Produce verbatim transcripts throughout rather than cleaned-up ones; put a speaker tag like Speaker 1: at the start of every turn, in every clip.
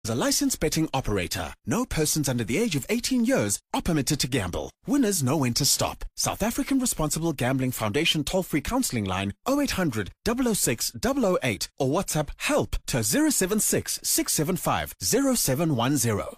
Speaker 1: is a licensed betting operator. No persons under the age of eighteen years are permitted to gamble. Winners know when to stop. South African Responsible Gambling Foundation toll-free counselling line oh eight hundred, double oh six, double oh eight or WhatsApp HELP to zero seven six, six seven five, zero seven one zero.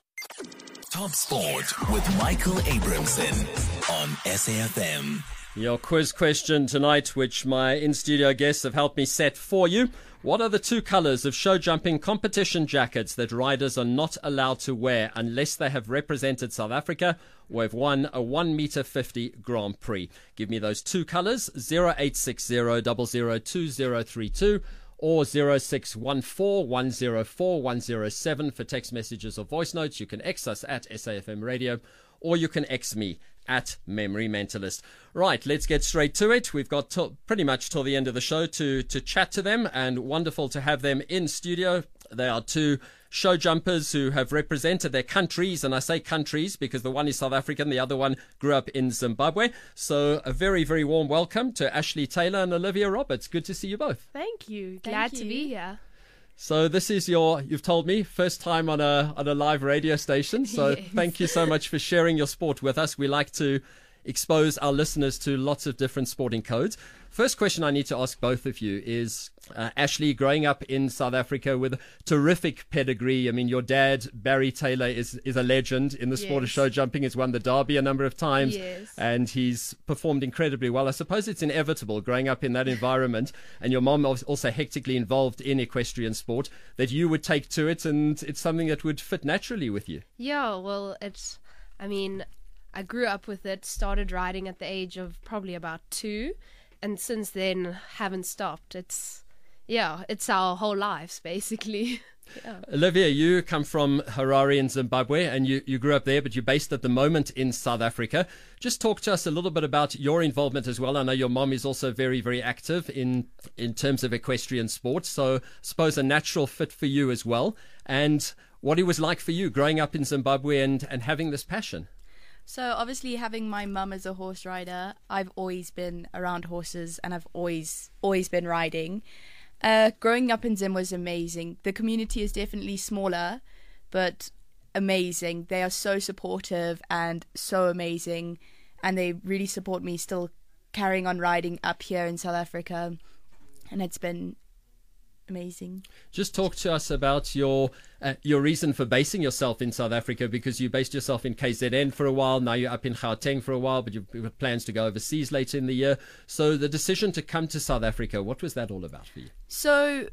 Speaker 2: Top Sport with Michael Abramson on S A F M.
Speaker 3: Your quiz question tonight, which my in-studio guests have helped me set for you. What are the two colours of show jumping competition jackets that riders are not allowed to wear unless they have represented South Africa or have won a one metre fifty Grand Prix? Give me those two colours, zero eight six zero, zero zero two zero three two or zero six one four, one zero four, one zero seven for text messages or voice notes. You can X us at S A F M Radio or you can X me at Memory Mentalist. Right, let's get straight to it. We've got till, pretty much till the end of the show to, to chat to them, and wonderful to have them in studio. They are two show jumpers who have represented their countries, and I say countries because the one is South African, the other one grew up in Zimbabwe. So a very, very warm welcome to Ashley Taylor and Olivia Roberts. Good to see you both.
Speaker 4: Thank you.
Speaker 5: Thank
Speaker 4: Glad
Speaker 5: you.
Speaker 4: to be here.
Speaker 3: So this is your, you've told me, first time on a on a live radio station. So
Speaker 4: Yes.
Speaker 3: Thank you so much for sharing your sport with us. We like to expose our listeners to lots of different sporting codes. First question I need to ask both of you is, uh, Ashley, growing up in South Africa with a terrific pedigree. I mean, your dad, Barry Taylor, is, is a legend in the sport of
Speaker 4: Yes.
Speaker 3: show jumping. He's won the Derby a number of times.
Speaker 4: Yes.
Speaker 3: And he's performed incredibly well. I suppose it's inevitable growing up in that environment, and your mom was also hectically involved in equestrian sport, that you would take to it, and it's something that would fit naturally with you.
Speaker 4: Yeah, well, it's, I mean, I grew up with it, started riding at the age of probably about two, and since then haven't stopped. It's, yeah, it's our whole lives, basically. Yeah.
Speaker 3: Olivia, you come from Harare in Zimbabwe, and you, you grew up there, but you're based at the moment in South Africa. Just talk to us a little bit about your involvement as well. I know your mom is also very, very active in, in terms of equestrian sports, so I suppose a natural fit for you as well. And what it was like for you growing up in Zimbabwe and, and having this passion.
Speaker 5: So obviously having my mum as a horse rider, I've always been around horses and I've always, always been riding. Uh, growing up in Zim was amazing. The community is definitely smaller, but amazing. They are so supportive and so amazing, and they really support me still carrying on riding up here in South Africa, and it's been amazing.
Speaker 3: Just talk to us about your uh, your reason for basing yourself in South Africa, because you based yourself in K Z N for a while, now you're up in Gauteng for a while, but you've got plans to go overseas later in the year. So the decision to come to South Africa, what was that all about for you?
Speaker 5: So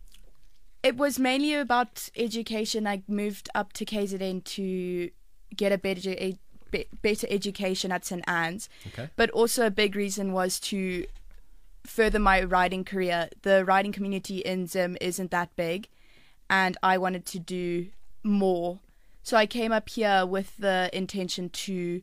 Speaker 5: it was mainly about education. I moved up to K Z N to get a better a be- better education at Saint Anne's.
Speaker 3: Okay.
Speaker 5: But also a big reason was to further my riding career. The riding community in Zim isn't that big, and I wanted to do more. So I came up here with the intention to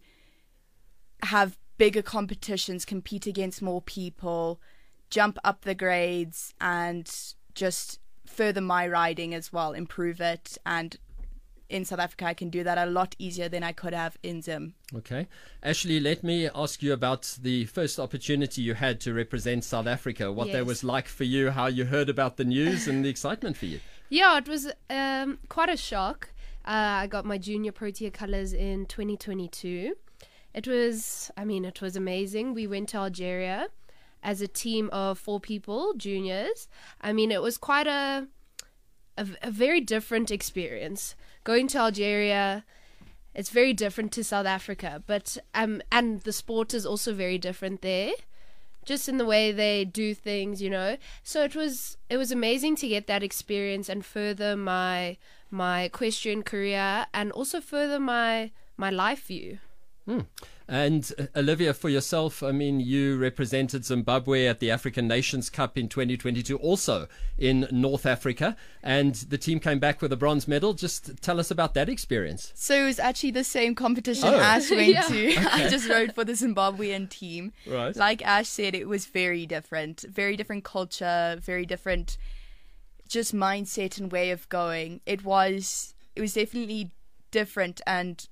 Speaker 5: have bigger competitions, compete against more people, jump up the grades, and just further my riding as well, improve it. And in South Africa, I can do that a lot easier than I could have in Zim.
Speaker 3: Okay. Ashley, let me ask you about the first opportunity you had to represent South Africa, what that
Speaker 4: Yes.
Speaker 3: was like for you, how you heard about the news and the excitement for you.
Speaker 4: Yeah, it was um, quite a shock. Uh, I got my junior Protea colours in twenty twenty-two. It was, I mean, it was amazing. We went to Algeria as a team of four people, juniors. I mean, it was quite a, a, a very different experience. Going to Algeria, it's very different to South Africa, but um, and the sport is also very different there, just in the way they do things, you know. So it was it was amazing to get that experience and further my my equestrian career and also further my my life view.
Speaker 3: Hmm. And uh, Olivia, for yourself, I mean, you represented Zimbabwe at the African Nations Cup in twenty twenty-two, also in North Africa, and the team came back with a bronze medal. Just tell us about that experience.
Speaker 5: So it was actually the same competition
Speaker 3: Oh.
Speaker 5: Ash went
Speaker 4: Yeah.
Speaker 5: to. I just rode for the Zimbabwean team.
Speaker 3: Right.
Speaker 5: Like Ash said, it was very different. Very different culture, very different just mindset and way of going. It was it was definitely different, and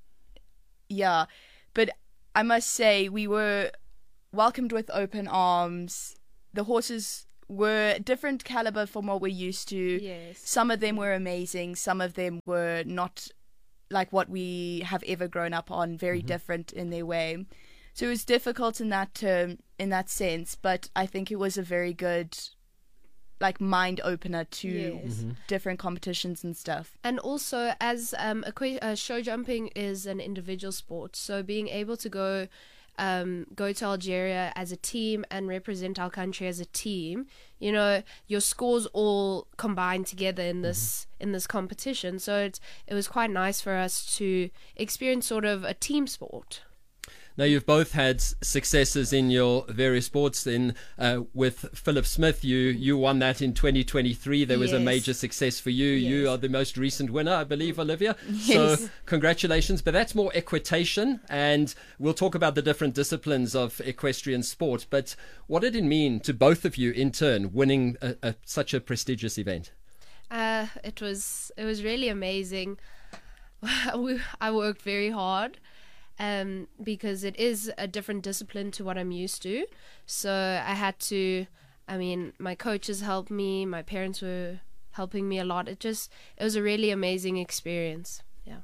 Speaker 5: yeah. But I must say we were welcomed with open arms. The horses were different caliber from what we're used to.
Speaker 4: Yes.
Speaker 5: Some of them were amazing. Some of them were not like what we have ever grown up on, very mm-hmm. different in their way. So it was difficult in that term, in that sense, but I think it was a very good like mind opener to
Speaker 4: Yes.
Speaker 5: mm-hmm. different competitions and stuff.
Speaker 4: And also, as um, a que- uh, show jumping is an individual sport, so being able to go um, go to Algeria as a team and represent our country as a team, you know, your scores all combined together in this mm-hmm. in this competition. So it's it was quite nice for us to experience sort of a team sport.
Speaker 3: Now, you've both had successes in your various sports. In uh, with Philip Smith, you you won that in twenty twenty-three. There was
Speaker 4: Yes.
Speaker 3: a major success for you. You
Speaker 4: Yes.
Speaker 3: are the most recent winner, I believe, Olivia.
Speaker 5: Yes.
Speaker 3: So congratulations. But that's more equitation, and we'll talk about the different disciplines of equestrian sport. But what did it mean to both of you in turn, winning a, a, such a prestigious event?
Speaker 4: Uh, it was it was really amazing. we, I worked very hard. Um, because it is a different discipline to what I'm used to. So I had to, I mean, my coaches helped me, my parents were helping me a lot. It just, it was a really amazing experience. Yeah.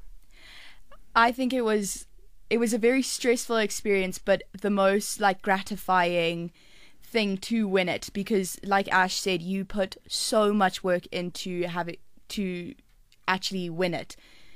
Speaker 5: I think it was it was a very stressful experience, but the most like gratifying thing to win it, because like Ash said, you put so much work into have it to actually win it.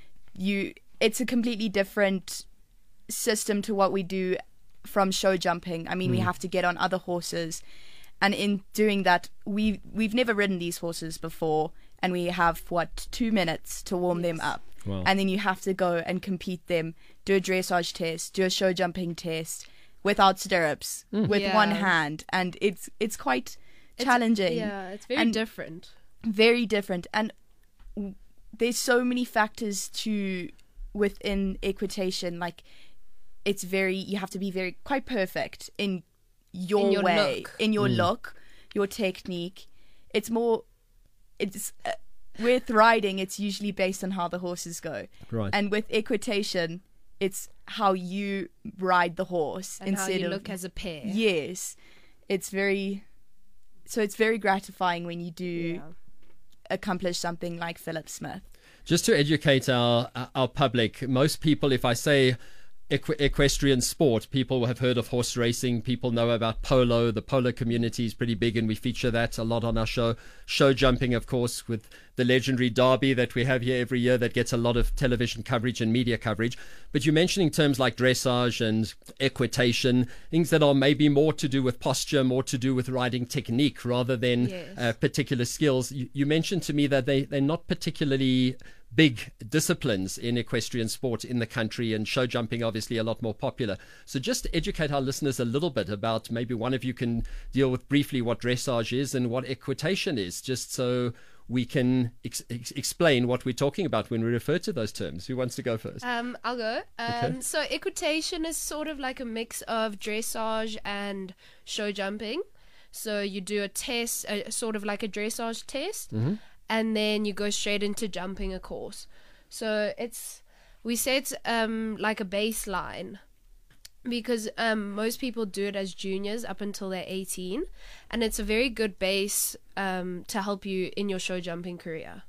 Speaker 5: You, it's a completely different system to what we do from show jumping. I mean, mm. we have to get on other horses, and in doing that, we we've never ridden these horses before, and we have what two minutes to warm
Speaker 4: Yes.
Speaker 5: them up,
Speaker 3: Wow.
Speaker 5: and then you have to go and compete them, do a dressage test, do a show jumping test without stirrups,
Speaker 3: Mm.
Speaker 5: with
Speaker 4: Yeah.
Speaker 5: one hand, and it's it's quite
Speaker 4: It's-
Speaker 5: challenging.
Speaker 4: Yeah, it's very
Speaker 5: And-
Speaker 4: different.
Speaker 5: Very different, and w- there's so many factors to within equitation. Like, it's very, you have to be very quite perfect in your,
Speaker 4: In your
Speaker 5: way,
Speaker 4: look.
Speaker 5: in your look, your technique. It's more, it's uh, with riding, it's usually based on how the horses go,
Speaker 3: Right.
Speaker 5: and with equitation, it's how you ride the horse
Speaker 4: And how
Speaker 5: instead
Speaker 4: you
Speaker 5: of
Speaker 4: look as a pair.
Speaker 5: yes. It's very, so it's very gratifying when you do
Speaker 4: Yeah.
Speaker 5: accomplish something like Philip Smith.
Speaker 3: Just to educate our our public, most people, if I say equ- equestrian sport, people have heard of horse racing. People know about polo. The polo community is pretty big, and we feature that a lot on our show. Show jumping, of course, with the legendary Derby that we have here every year that gets a lot of television coverage and media coverage. But you're mentioning terms like dressage and equitation, things that are maybe more to do with posture, more to do with riding technique rather than
Speaker 4: Yes.
Speaker 3: uh, particular skills. You, you mentioned to me that they, they're not particularly big disciplines in equestrian sport in the country, and show jumping obviously a lot more popular. So just to educate our listeners a little bit about, maybe one of you can deal with briefly what dressage is and what equitation is, just so we can ex- ex- explain what we're talking about when we refer to those terms. Who wants to go first?
Speaker 4: Um, I'll go. Um,
Speaker 3: Okay.
Speaker 4: So equitation is sort of like a mix of dressage and show jumping. So you do a test, a, sort of like a dressage test,
Speaker 3: Mm-hmm.
Speaker 4: and then you go straight into jumping a course. So it's, we say it's um, like a baseline, because um, most people do it as juniors up until they're eighteen, and it's a very good base um, to help you in your show jumping career.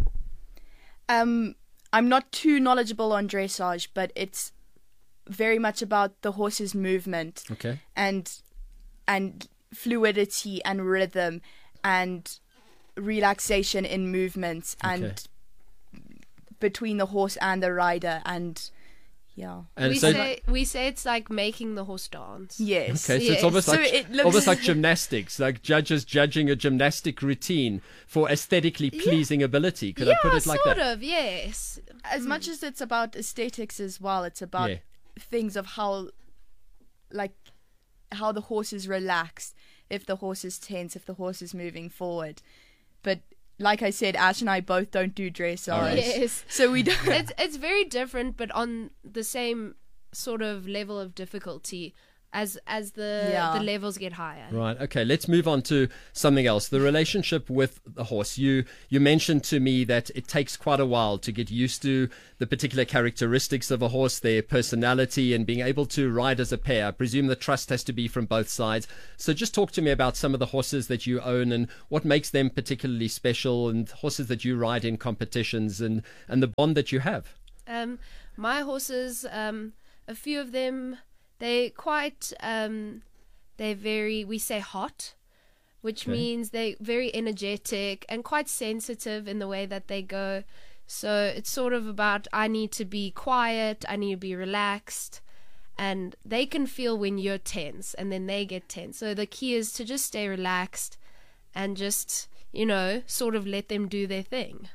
Speaker 5: Um, I'm not too knowledgeable on dressage, but it's very much about the horse's movement
Speaker 3: Okay.
Speaker 5: and and fluidity and rhythm and relaxation in movements and
Speaker 3: Okay.
Speaker 5: between the horse and the rider, and yeah.
Speaker 3: And
Speaker 4: we
Speaker 3: so,
Speaker 4: say we say it's like making the horse dance.
Speaker 5: Yes.
Speaker 3: okay, so it's
Speaker 4: Yes.
Speaker 3: almost
Speaker 5: So
Speaker 3: like
Speaker 5: it looks-
Speaker 3: almost like gymnastics, like judges judging a gymnastic routine for aesthetically pleasing ability. Could
Speaker 4: yeah,
Speaker 3: I put it like
Speaker 4: sort
Speaker 3: that?
Speaker 4: of, yes.
Speaker 5: As much as it's about aesthetics as well, it's about
Speaker 3: Yeah.
Speaker 5: things of how, like, how the horse is relaxed, if the horse is tense, if the horse is moving forward. But like I said, Ash and I both don't do dressage,
Speaker 3: Alright.
Speaker 4: Yes.
Speaker 5: so we don't.
Speaker 4: it's it's very different, but on the same sort of level of difficulty. as as the
Speaker 5: Yeah.
Speaker 4: the levels get higher.
Speaker 3: Right. Okay. Let's move on to something else. The relationship with the horse. You you mentioned to me that it takes quite a while to get used to the particular characteristics of a horse, their personality, and being able to ride as a pair. I presume the trust has to be from both sides. So just talk to me about some of the horses that you own and what makes them particularly special, and horses that you ride in competitions, and and the bond that you have.
Speaker 4: Um, my horses, um, a few of them, they quite, um, they're very, we say hot, which
Speaker 3: Okay.
Speaker 4: means they're very energetic and quite sensitive in the way that they go. So it's sort of about, I need to be quiet, I need to be relaxed, and they can feel when you're tense, and then they get tense. So the key is to just stay relaxed and just, you know, sort of let them do their thing.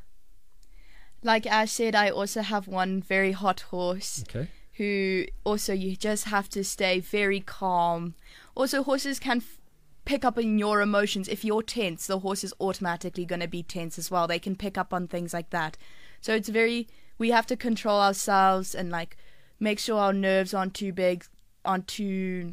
Speaker 5: Like Ash said, I also have one very hot horse
Speaker 3: Okay.
Speaker 5: who also you just have to stay very calm. Also, horses can f- pick up on your emotions. If you're tense, the horse is automatically going to be tense as well. They can pick up on things like that. So it's very, we have to control ourselves and like make sure our nerves aren't too big, aren't too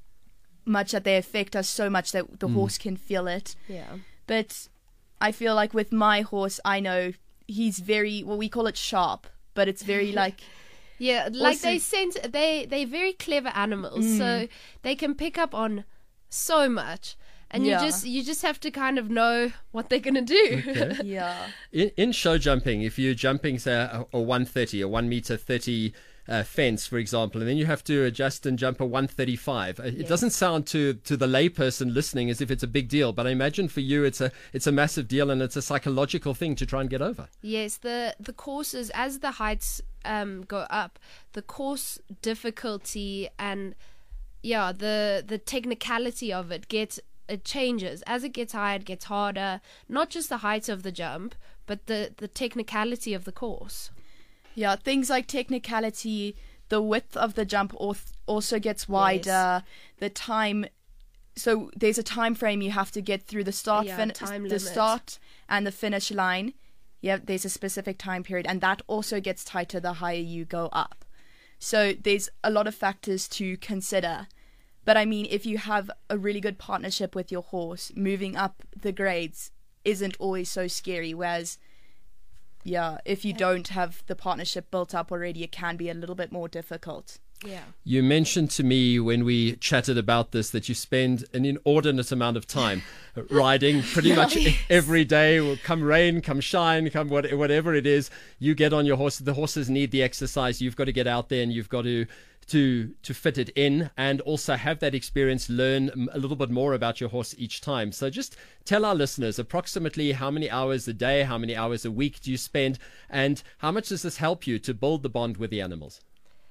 Speaker 5: much that they affect us so much that the
Speaker 3: Mm.
Speaker 5: horse can feel it.
Speaker 4: Yeah.
Speaker 5: But I feel like with my horse, I know he's very, well, we call it sharp, but it's very like,
Speaker 4: Yeah, like
Speaker 5: Also-
Speaker 4: they sense they they're very clever animals,
Speaker 5: Mm.
Speaker 4: so they can pick up on so much, and
Speaker 5: Yeah.
Speaker 4: you just you just have to kind of know what they're gonna do.
Speaker 3: Okay.
Speaker 5: yeah.
Speaker 3: In, in show jumping, if you're jumping, say, a, a one thirty, a one meter thirty uh, fence, for example, and then you have to adjust and jump a one thirty-five, uh, it
Speaker 4: Yes.
Speaker 3: doesn't sound to to the layperson listening as if it's a big deal, but I imagine for you it's a it's a massive deal, and it's a psychological thing to try and get over.
Speaker 4: Yes, the the courses, as the heights um go up, the course difficulty and yeah, the the technicality of it gets it changes as it gets higher. It gets harder. Not just the height of the jump, but the the technicality of the course.
Speaker 5: Yeah, things like technicality, the width of the jump al- also gets wider, the time, so there's a time frame you have to get through the start,
Speaker 4: Yeah,
Speaker 5: fin-
Speaker 4: time
Speaker 5: the
Speaker 4: limit.
Speaker 5: start and the finish line. Yeah, there's a specific time period, and that also gets tighter the higher you go up. So there's a lot of factors to consider. But I mean, if you have a really good partnership with your horse, moving up the grades isn't always so scary, whereas yeah, if you don't have the partnership built up already, it can be a little bit more difficult.
Speaker 4: Yeah.
Speaker 3: You mentioned to me when we chatted about this that you spend an inordinate amount of time riding pretty much every day, come rain, come shine, come what, whatever it is. You get on your horse. The horses need the exercise. You've got to get out there and you've got to to to fit it in, and also have that experience, learn a little bit more about your horse each time. So just tell our listeners approximately how many hours a day, how many hours a week do you spend, and how much does this help you to build the bond with the animals?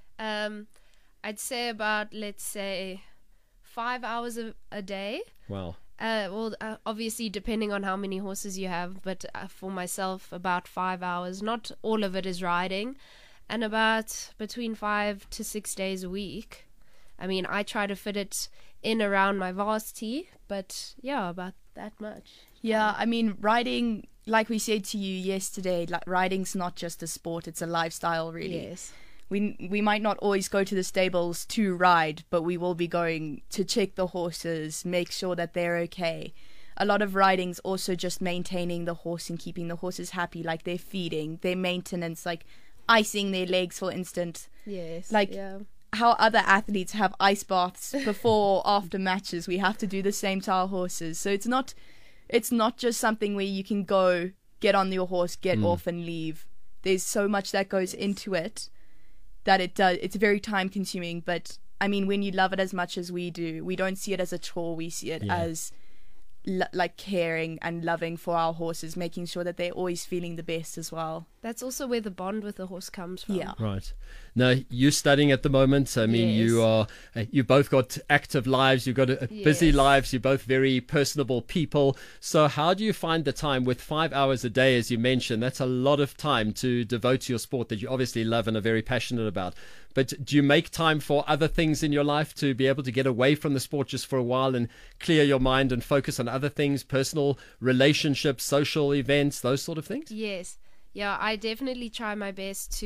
Speaker 4: Um, I'd say about, let's say, five hours a, a day.
Speaker 3: Wow.
Speaker 4: Uh, well, uh, obviously, depending on how many horses you have, but uh, for myself, about five hours. Not all of it is riding, and about between five to six days a week. I mean, I try to fit it in around my varsity, but yeah, about that much.
Speaker 5: Yeah, I mean, riding, like we said to you yesterday, like riding's not just a sport, it's a lifestyle, really.
Speaker 4: Yes.
Speaker 5: We we might not always go to the stables to ride, but we will be going to check the horses, make sure that they're okay. A lot of riding's also just maintaining the horse and keeping the horses happy, like their feeding, their maintenance, like icing their legs, for instance.
Speaker 4: Yes.
Speaker 5: Like,
Speaker 4: yeah.
Speaker 5: how other athletes have ice baths before or after matches, we have to do the same to our horses. So it's not it's not just something where you can go, get on your horse, get
Speaker 3: Mm.
Speaker 5: off and leave. There's so much that goes into it that it does it's very time consuming. But I mean, when you love it as much as we do, we don't see it as a chore, we see it
Speaker 3: Yeah.
Speaker 5: as lo- like caring and loving for our horses, making sure that they're always feeling the best as well.
Speaker 4: That's also where the bond with the horse comes from.
Speaker 5: Yeah.
Speaker 3: Right. Now, you're studying at the moment. I mean,
Speaker 4: Yes.
Speaker 3: you are, uh, you've both got active lives. You've got uh, busy
Speaker 4: Yes.
Speaker 3: lives. You're both very personable people. So how do you find the time with five hours a day, as you mentioned? That's a lot of time to devote to your sport that you obviously love and are very passionate about. But do you make time for other things in your life to be able to get away from the sport just for a while and clear your mind and focus on other things, personal relationships, social events, those sort of things?
Speaker 4: Yes. Yeah, I definitely try my best to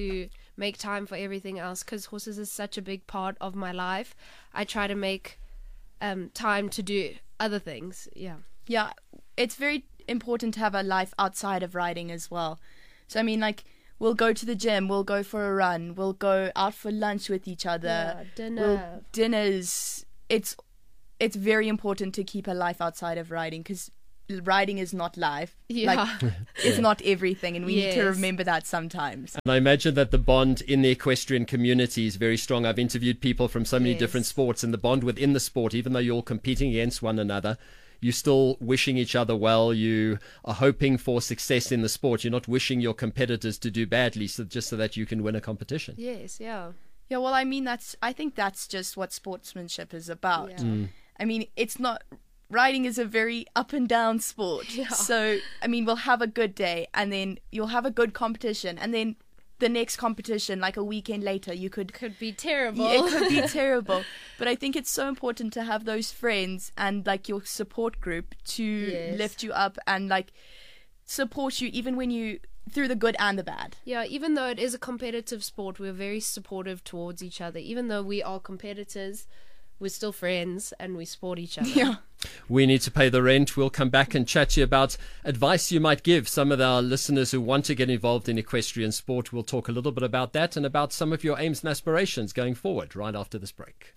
Speaker 4: make time for everything else, because horses is such a big part of my life. I try to make um, time to do other things. Yeah.
Speaker 5: Yeah, it's very important to have a life outside of riding as well. So, I mean, like, we'll go to the gym, we'll go for a run, we'll go out for lunch with each other.
Speaker 4: Yeah, dinner.
Speaker 5: We'll, dinners. It's, it's very important to keep a life outside of riding, because riding is not life.
Speaker 4: Yeah.
Speaker 5: Like, it's not everything, and we
Speaker 4: Yes.
Speaker 5: need to remember that sometimes.
Speaker 3: And I imagine that the bond in the equestrian community is very strong. I've interviewed people from so many
Speaker 4: Yes.
Speaker 3: different sports, and the bond within the sport, even though you're all competing against one another, you're still wishing each other well. You are hoping for success in the sport. You're not wishing your competitors to do badly, so just so that you can win a competition.
Speaker 4: Yes, yeah.
Speaker 5: Yeah, well, I mean, that's, I think that's just what sportsmanship is about.
Speaker 4: Yeah.
Speaker 3: Mm.
Speaker 5: I mean, it's not, riding is a very up and down sport.
Speaker 4: Yeah.
Speaker 5: So, I mean, we'll have a good day, and then you'll have a good competition, and then the next competition, like a weekend later, you could
Speaker 4: Could be terrible.
Speaker 5: Yeah, it could be terrible. But I think it's so important to have those friends and like your support group to
Speaker 4: Yes.
Speaker 5: lift you up and like support you even when you through the good and the bad.
Speaker 4: Yeah, even though it is a competitive sport, we're very supportive towards each other. Even though we are competitors, we're still friends and we support each other.
Speaker 5: Yeah.
Speaker 3: We need to pay the rent. We'll come back and chat to you about advice you might give some of our listeners who want to get involved in equestrian sport. We'll talk a little bit about that and about some of your aims and aspirations going forward right after this break.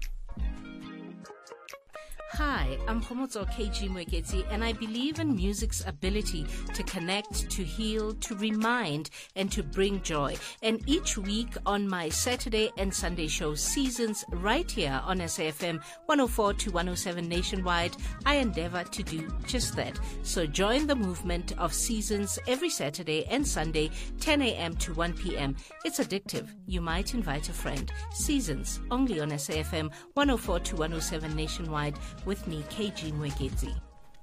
Speaker 6: Hi, I'm Homotso K G Mwekezi, and I believe in music's ability to connect, to heal, to remind, and to bring joy. And each week on my Saturday and Sunday show Seasons, right here on S A F M one oh four to one oh seven nationwide, I endeavor to do just that. So join the movement of Seasons every Saturday and Sunday, ten a.m. to one p.m. It's addictive. You might invite a friend. Seasons, only on S A F M one oh four to one oh seven nationwide, with me, K G Mwekezi.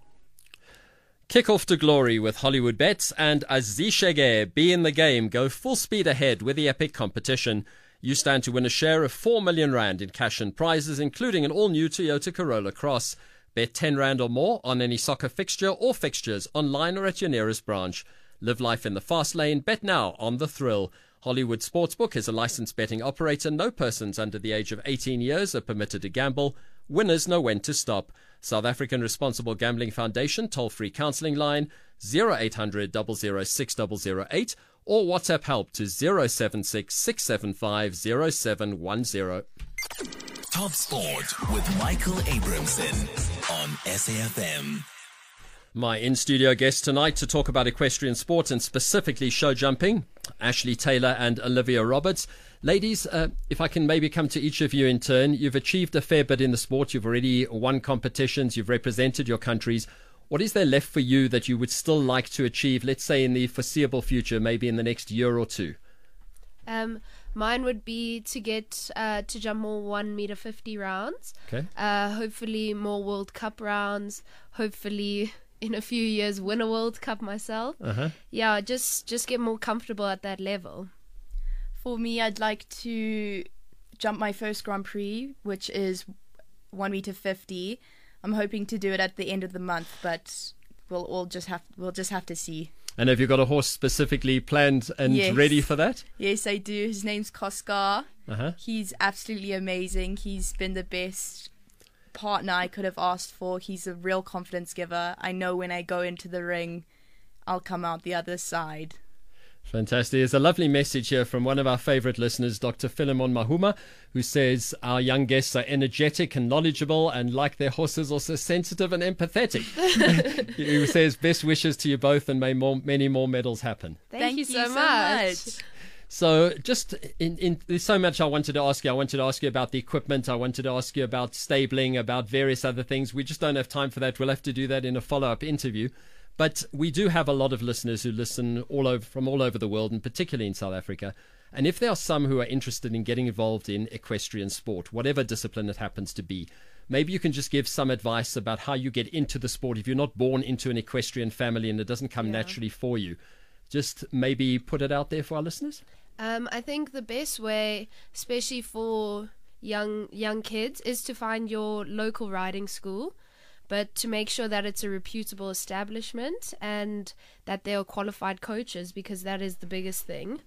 Speaker 3: Kick off to glory with Hollywood Bets and Azishege. Be in the game. Go full speed ahead with the epic competition. You stand to win a share of four million rand in cash and prizes, including an all-new Toyota Corolla Cross. Bet ten rand or more on any soccer fixture or fixtures online or at your nearest branch. Live life in the fast lane. Bet now on the thrill. Hollywood Sportsbook is a licensed betting operator. No persons under the age of eighteen years are permitted to gamble. Winners know when to stop. South African Responsible Gambling Foundation toll-free counselling line zero eight hundred, double oh six, double oh eight or WhatsApp help to zero seven six, six seven five, zero seven one zero.
Speaker 2: Top Sport with Michael Abramson on S A F M.
Speaker 3: My in-studio guests tonight to talk about equestrian sport and specifically show jumping, Ashley Taylor and Olivia Roberts. Ladies, uh, if I can maybe come to each of you in turn, you've achieved a fair bit in the sport. You've already won competitions. You've represented your countries. What is there left for you that you would still like to achieve, let's say in the foreseeable future, maybe in the next year or two?
Speaker 4: Um, mine would be to get uh, to jump more one meter fifty rounds.
Speaker 3: Okay.
Speaker 4: Uh, hopefully more World Cup rounds. Hopefully in a few years win a World Cup myself.
Speaker 3: Uh-huh.
Speaker 4: Yeah, just just get more comfortable at that level.
Speaker 5: For me, I'd like to jump my first Grand Prix, which is one meter fifty. I'm hoping to do it at the end of the month, but we'll all just have we'll just have to see.
Speaker 3: And have you got a horse specifically planned and
Speaker 5: Yes.
Speaker 3: ready for that?
Speaker 5: Yes, I do. His name's Koskar.
Speaker 3: Uh-huh.
Speaker 5: He's absolutely amazing. He's been the best partner I could have asked for. He's a real confidence giver. I know when I go into the ring, I'll come out the other side.
Speaker 3: Fantastic. There's a lovely message here from one of our favorite listeners, Doctor Philemon Mahuma, who says our young guests are energetic and knowledgeable and, like their horses, also sensitive and empathetic. He says best wishes to you both and may more, many more medals happen.
Speaker 4: Thank, you so, much.
Speaker 3: So just in, in there's so much I wanted to ask you. I wanted to ask you about the equipment. I wanted to ask you about stabling, about various other things. We just don't have time for that. We'll have to do that in a follow-up interview. But we do have a lot of listeners who listen all over from all over the world, and particularly in South Africa. And if there are some who are interested in getting involved in equestrian sport, whatever discipline it happens to be, maybe you can just give some advice about how you get into the sport. If you're not born into an equestrian family and it doesn't come
Speaker 4: Yeah.
Speaker 3: naturally for you, just maybe put it out there for our listeners.
Speaker 4: Um, I think the best way, especially for young young kids, is to find your local riding school, but to make sure that it's a reputable establishment and that they are qualified coaches, because that is the biggest thing.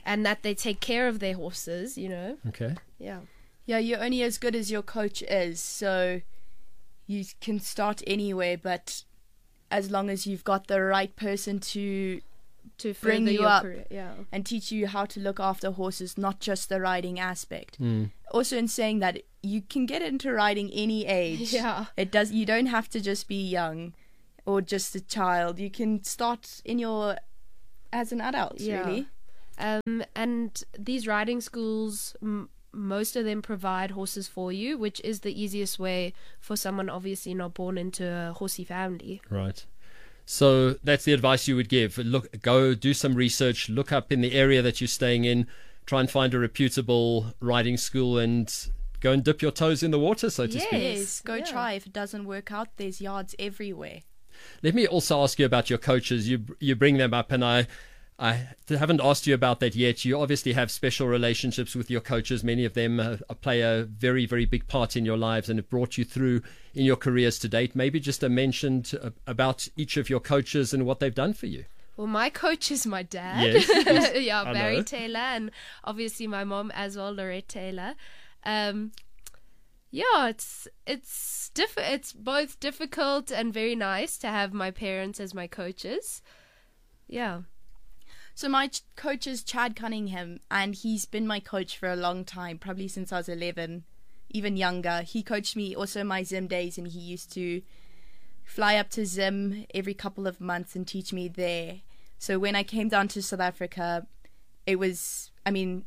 Speaker 4: and that they take care of their horses, you know.
Speaker 3: Okay.
Speaker 4: Yeah.
Speaker 5: Yeah, you're only as good as your coach is, so you can start anywhere, but as long as you've got the right person to
Speaker 4: To
Speaker 5: bring
Speaker 4: further
Speaker 5: you
Speaker 4: your
Speaker 5: up
Speaker 4: career. Yeah.
Speaker 5: and teach you how to look after horses, not just the riding aspect.
Speaker 3: Mm.
Speaker 5: Also, in saying that, you can get into riding any age.
Speaker 4: Yeah.
Speaker 5: It does. You don't have to just be young or just a child. You can start in your as an adult.
Speaker 4: Yeah.
Speaker 5: Really.
Speaker 4: Um, and these riding schools, m- most of them provide horses for you, which is the easiest way for someone obviously not born into a horsey family.
Speaker 3: Right. So that's the advice you would give. Look, go do some research, look up in the area that you're staying in, try and find a reputable riding school and go and dip your toes in the water, so to
Speaker 4: Yes.
Speaker 3: speak.
Speaker 5: Yes. Go
Speaker 4: Yeah.
Speaker 5: try. If it doesn't work out, there's yards everywhere.
Speaker 3: Let me also ask you about your coaches. You you bring them up, and I I haven't asked you about that yet. You obviously have special relationships with your coaches. Many of them uh, play a very, very big part in your lives and have brought you through in your careers to date. Maybe just a mention to, about each of your coaches and what they've done for you.
Speaker 4: Well, my coach is my dad.
Speaker 3: Yes, yes,
Speaker 4: yeah,
Speaker 3: I
Speaker 4: Barry
Speaker 3: know.
Speaker 4: Taylor, and obviously my mom as well, Lorette Taylor. Um, yeah, it's it's diff- It's both difficult and very nice to have my parents as my coaches. Yeah.
Speaker 5: So my ch- coach is Chad Cunningham, and he's been my coach for a long time, probably since I was eleven, even younger. He coached me also my Zim days, and he used to fly up to Zim every couple of months and teach me there. So when I came down to South Africa, it was, I mean,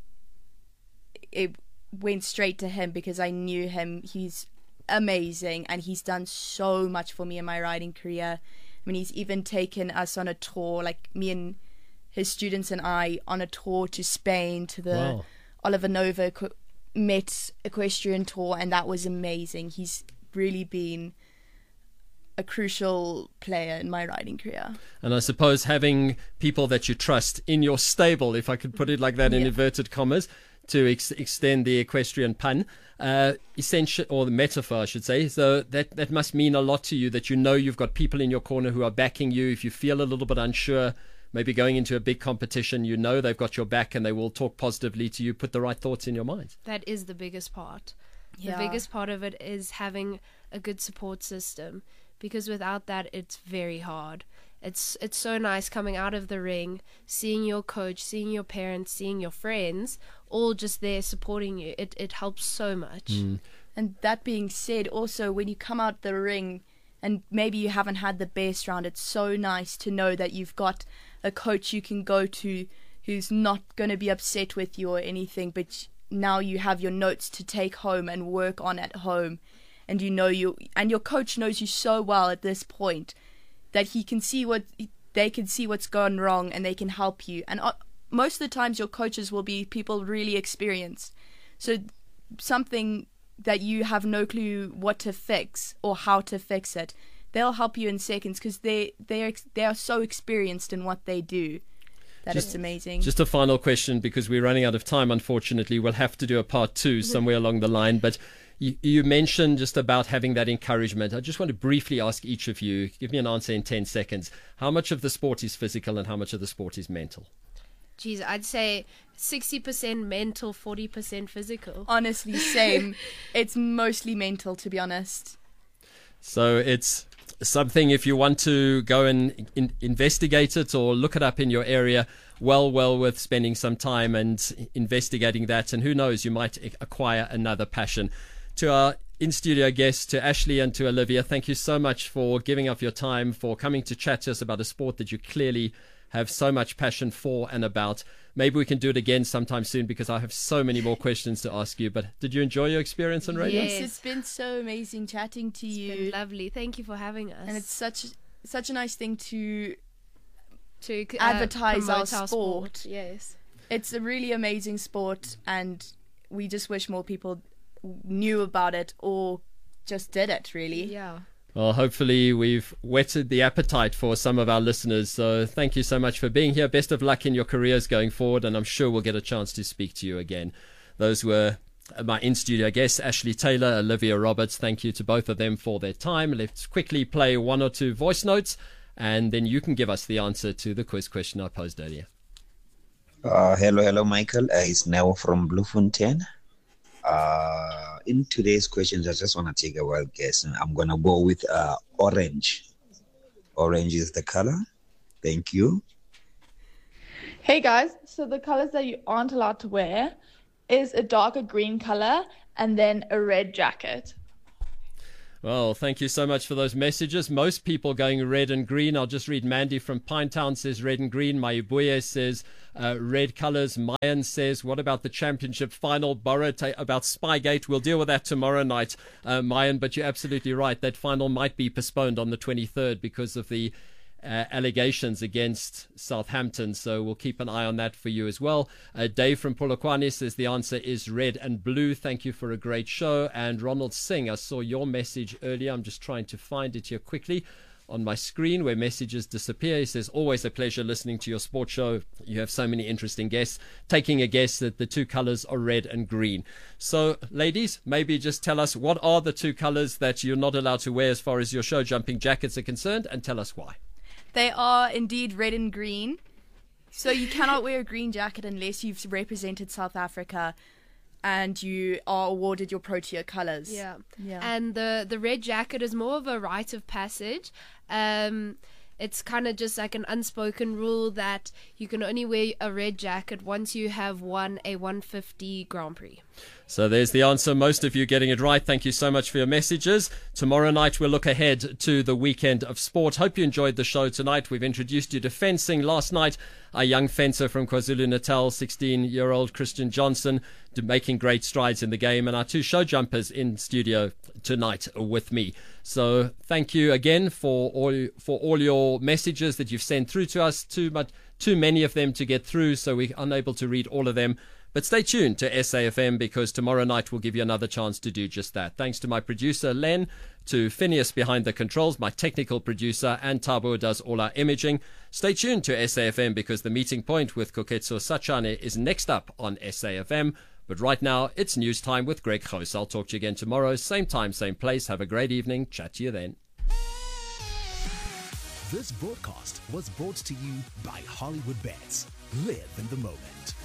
Speaker 5: it went straight to him because I knew him. He's amazing, and he's done so much for me in my riding career. I mean, he's even taken us on a tour, like me and his students and I, on a tour to Spain, to the
Speaker 3: Wow.
Speaker 5: Oliver Nova Equ- Met Equestrian Tour, and that was amazing. He's really been a crucial player in my riding career.
Speaker 3: And I suppose having people that you trust in your stable, if I could put it like that in
Speaker 5: Yeah.
Speaker 3: inverted commas, to ex- extend the equestrian pun, uh, essential, or the metaphor, I should say. So that, that must mean a lot to you, that you know you've got people in your corner who are backing you. If you feel a little bit unsure, maybe going into a big competition, you know they've got your back and they will talk positively to you, put the right thoughts in your mind.
Speaker 4: That is the biggest part.
Speaker 5: Yeah.
Speaker 4: The biggest part of it is having a good support system, because without that, it's very hard. It's it's so nice coming out of the ring, seeing your coach, seeing your parents, seeing your friends, all just there supporting you. It it helps so much.
Speaker 5: And that being said, also when you come out the ring and maybe you haven't had the best round, it's so nice to know that you've got a coach you can go to who's not going to be upset with you or anything, but now you have your notes to take home and work on at home, and you know you and your coach knows you so well at this point that he can see what they can see what's gone wrong, and they can help you. And uh, most of the times your coaches will be people really experienced, so something that you have no clue what to fix or how to fix it, they'll help you in seconds because they they are they are so experienced in what they do that
Speaker 3: Just-
Speaker 5: it's amazing.
Speaker 3: Just a final question, because we're running out of time, unfortunately. We'll have to do a part two somewhere along the line. But you, you mentioned just about having that encouragement. I just want to briefly ask each of you, give me an answer in ten seconds. How much of the sport is physical and how much of the sport is mental?
Speaker 4: Geez, I'd say sixty percent mental, forty percent physical.
Speaker 5: Honestly, same. It's mostly mental, to be honest.
Speaker 3: So it's something, if you want to go and in, investigate it or look it up in your area, well, well worth spending some time and investigating that. And who knows, you might acquire another passion. To our in-studio guests, to Ashley and to Olivia, thank you so much for giving up your time, for coming to chat to us about a sport that you clearly have so much passion for and about. Maybe we can do it again sometime soon, because I have so many more questions to ask you. But did you enjoy your experience on radio?
Speaker 4: Yes.
Speaker 5: Yes, it's been so amazing chatting to
Speaker 4: It's
Speaker 5: you,
Speaker 4: been lovely. Thank you for having us.
Speaker 5: and it's such such a nice thing to.
Speaker 4: to uh,
Speaker 5: advertise
Speaker 4: promote
Speaker 5: our sport.
Speaker 4: Yes.
Speaker 5: It's a really amazing sport, and we just wish more people knew about it or just did it. Really.
Speaker 4: Yeah.
Speaker 3: Well, hopefully we've whetted the appetite for some of our listeners. So thank you so much for being here. Best of luck in your careers going forward, and I'm sure we'll get a chance to speak to you again. Those were my in-studio guests, Ashley Taylor, Olivia Roberts. Thank you to both of them for their time. Let's quickly play one or two voice notes, and then you can give us the answer to the quiz question I posed earlier.
Speaker 7: Uh, hello, hello, Michael. Uh, it's Neo from Bloemfontein. Uh, in today's questions, I just want to take a wild guess. I'm going to go with uh, orange. Orange is the color. Thank you.
Speaker 8: Hey guys, so the colors that you aren't allowed to wear is a darker green color and then a red jacket.
Speaker 3: Well, thank you so much for those messages. Most people going red and green. I'll just read. Mandy from Pinetown says red and green. Mayubuye says uh, red colors. Mayan says, what about the championship final? Borough ta- about Spygate. We'll deal with that tomorrow night, uh, Mayan, but you're absolutely right. That final might be postponed on the twenty-third because of the Uh, allegations against Southampton, so we'll keep an eye on that for you as well. Uh, Dave from Polokwane says the answer is red and blue. Thank you for a great show. And Ronald Singh, I saw your message earlier. I'm just trying to find it here quickly on my screen where messages disappear. He says, always a pleasure listening to your sports show. You have so many interesting guests. Taking a guess that the two colors are red and green. So, ladies, maybe just tell us what are the two colors that you're not allowed to wear as far as your show jumping jackets are concerned, and tell us why.
Speaker 5: They are indeed red and green. So you cannot wear a green jacket unless you've represented South Africa and you are awarded your Protea colours.
Speaker 4: Yeah.
Speaker 5: Yeah.
Speaker 4: And the, the red jacket is more of a rite of passage. Um, it's kind of just like an unspoken rule that you can only wear a red jacket once you have won a one fifty Grand Prix.
Speaker 3: So there's the answer. Most of you getting it right. Thank you so much for your messages. Tomorrow night we'll look ahead to the weekend of sport. Hope you enjoyed the show tonight. We've introduced you to fencing last night. A young fencer from KwaZulu-Natal, sixteen-year-old Christian Johnson, making great strides in the game, and our two show jumpers in studio tonight with me. So thank you again for all for all your messages that you've sent through to us. Too much, too many of them to get through, so we're unable to read all of them. But stay tuned to S A F M because tomorrow night we'll give you another chance to do just that. Thanks to my producer, Len, to Phineas behind the controls, my technical producer, and Tabo who does all our imaging. Stay tuned to S A F M because the meeting point with Koketso Sachane is next up on S A F M. But right now, it's news time with Greg Gous. I'll talk to you again tomorrow. Same time, same place. Have a great evening. Chat to you then.
Speaker 2: This broadcast was brought to you by Hollywood Bets. Live in the moment.